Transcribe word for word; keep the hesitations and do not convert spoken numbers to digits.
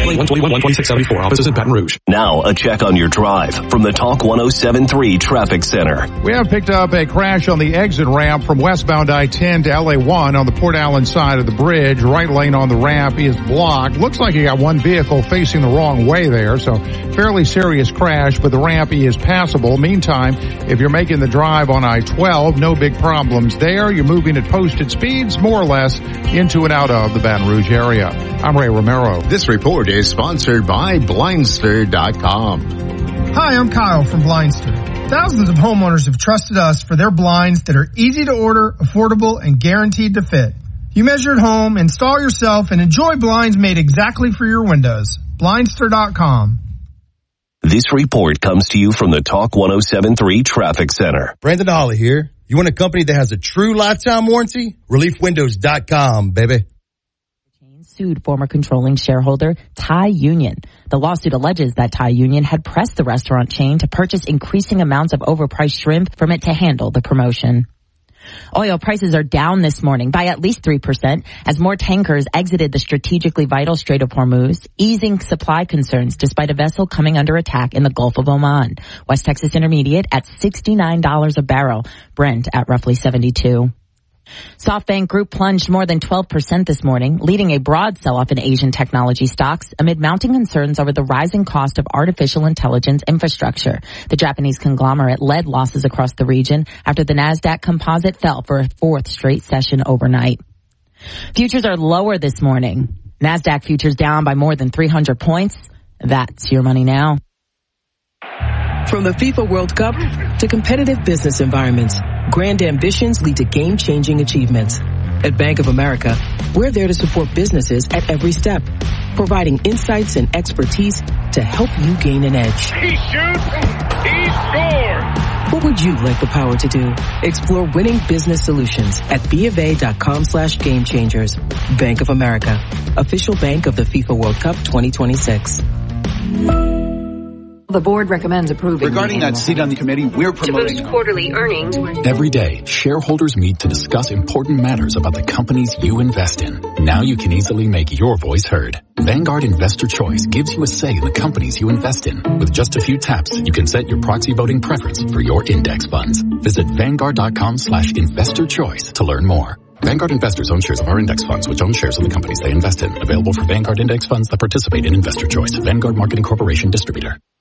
one twenty-one, one twenty-six seventy-four. Offices in Baton Rouge. Now, a check on your drive from the Talk one oh seven point three Traffic Center. We have picked up a crash on the exit ramp from westbound I ten to L A one on the Port Allen side of the bridge. Right lane on the ramp is blocked. Looks like you got one vehicle facing the wrong way there, so fairly serious crash, but the ramp is passable. Meantime, if you're making the drive on I twelve, no big problems there. You're moving at posted speeds, more or less, into and out of the Baton Rouge area. I'm Ray Romero. This report is sponsored by Blindster dot com. Hi, I'm Kyle from Blindster. Thousands of homeowners have trusted us for their blinds that are easy to order, affordable, and guaranteed to fit. You measure at home, install yourself, and enjoy blinds made exactly for your windows. Blindster dot com. This report comes to you from the Talk one oh seven point three Traffic Center. Brandon Holly here. You want a company that has a true lifetime warranty? Relief Windows dot com, baby. Sued former controlling shareholder Thai Union. The lawsuit alleges that Thai Union had pressed the restaurant chain to purchase increasing amounts of overpriced shrimp from it to handle the promotion. Oil prices are down this morning by at least three percent as more tankers exited the strategically vital Strait of Hormuz, easing supply concerns despite a vessel coming under attack in the Gulf of Oman. West Texas Intermediate at sixty-nine dollars a barrel, Brent at roughly seventy-two. SoftBank Group plunged more than twelve percent this morning, leading a broad sell-off in Asian technology stocks amid mounting concerns over the rising cost of artificial intelligence infrastructure. The Japanese conglomerate led losses across the region after the Nasdaq Composite fell for a fourth straight session overnight. Futures are lower this morning. Nasdaq futures down by more than three hundred points. That's your money now. From the FIFA World Cup to competitive business environments, grand ambitions lead to game-changing achievements. At Bank of America, we're there to support businesses at every step, providing insights and expertise to help you gain an edge. He shoots, he scores! What would you like the power to do? Explore winning business solutions at BofA.com slash game changers. Bank of America, official bank of the FIFA World Cup twenty twenty-six. The board recommends approving. Regarding that seat on the committee, we're promoting to boost quarterly earnings. Every day, shareholders meet to discuss important matters about the companies you invest in. Now you can easily make your voice heard. Vanguard Investor Choice gives you a say in the companies you invest in. With just a few taps, you can set your proxy voting preference for your index funds. Visit Vanguard.com slash investor choice to learn more. Vanguard investors own shares of our index funds, which own shares of the companies they invest in. Available for Vanguard index funds that participate in Investor Choice. Vanguard Marketing Corporation Distributor.